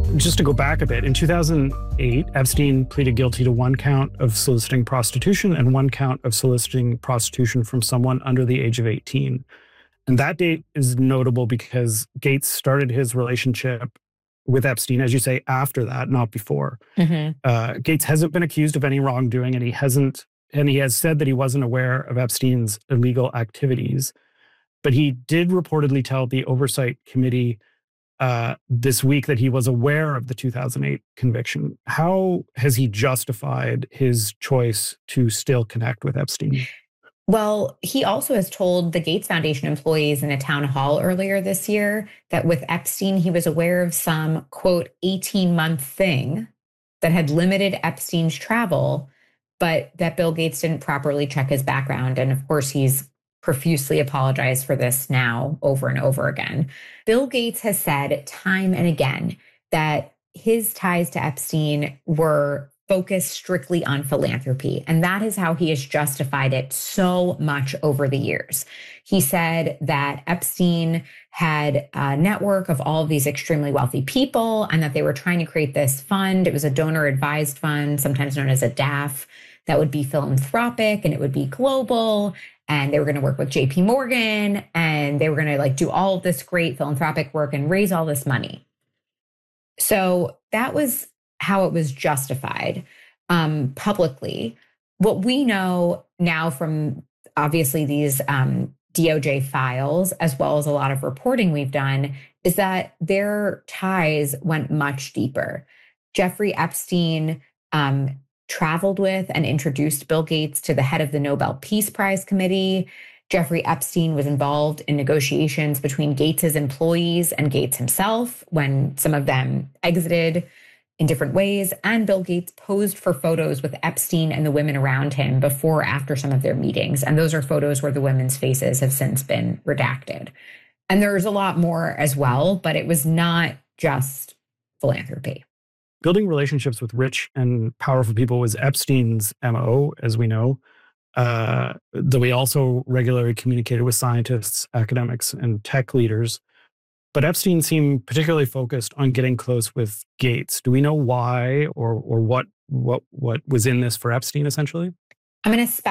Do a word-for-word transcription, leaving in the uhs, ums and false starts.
Just to go back a bit, in two thousand eight, Epstein pleaded guilty to one count of soliciting prostitution and one count of soliciting prostitution from someone under the age of eighteen. And that date is notable because Gates started his relationship with Epstein, as you say, after that, not before. Mm-hmm. Uh, Gates hasn't been accused of any wrongdoing, and he hasn't, and he has said that he wasn't aware of Epstein's illegal activities. But he did reportedly tell the Oversight Committee uh, this week that he was aware of the two thousand eight conviction. How has he justified his choice to still connect with Epstein? Well, he also has told the Gates Foundation employees in a town hall earlier this year that with Epstein, he was aware of some, quote, eighteen-month thing that had limited Epstein's travel, but that Bill Gates didn't properly check his background. And of course, he's profusely apologized for this now over and over again. Bill Gates has said time and again that his ties to Epstein were focused strictly on philanthropy. And that is how he has justified it so much over the years. He said that Epstein had a network of all of these extremely wealthy people and that they were trying to create this fund. It was a donor advised fund, sometimes known as a D A F, that would be philanthropic and it would be global. And they were going to work with J P Morgan and they were going to like do all of this great philanthropic work and raise all this money. So that was how it was justified um, publicly. What we know now from obviously these um, D O J files, as well as a lot of reporting we've done, is that their ties went much deeper. Jeffrey Epstein um, traveled with and introduced Bill Gates to the head of the Nobel Peace Prize Committee. Jeffrey Epstein was involved in negotiations between Gates's employees and Gates himself when some of them exited in different ways. And Bill Gates posed for photos with Epstein and the women around him before or after some of their meetings. And those are photos where the women's faces have since been redacted. And there's a lot more as well, but it was not just philanthropy. Building relationships with rich and powerful people was Epstein's M O, as we know. Uh, though he also regularly communicated with scientists, academics, and tech leaders. But Epstein seemed particularly focused on getting close with Gates. Do we know why or or what what what was in this for Epstein, essentially? I'm going to